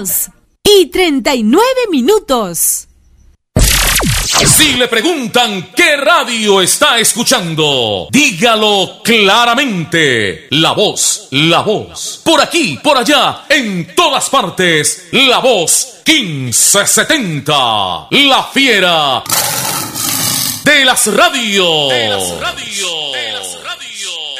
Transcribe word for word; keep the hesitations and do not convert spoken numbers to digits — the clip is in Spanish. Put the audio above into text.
dos y treinta y nueve minutos. Si le preguntan qué radio está escuchando, dígalo claramente. La Voz, La Voz. Por aquí, por allá, en todas partes. La Voz quince setenta. La fiera de las radios. De las radios. De las radios.